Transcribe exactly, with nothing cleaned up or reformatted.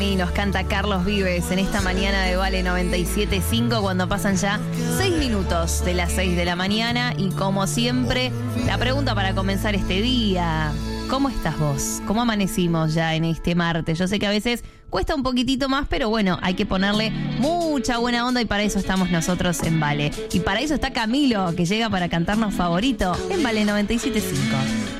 Y nos canta Carlos Vives en esta mañana de Vale noventa y siete punto cinco cuando pasan ya seis minutos de las seis de la mañana. Y como siempre, la pregunta para comenzar este día: ¿cómo estás vos? ¿Cómo amanecimos ya en este martes? Yo sé que a veces cuesta un poquitito más, pero bueno, hay que ponerle mucha buena onda y para eso estamos nosotros en Vale. Y para eso está Camilo, que llega para cantarnos Favorito en Vale noventa y siete punto cinco.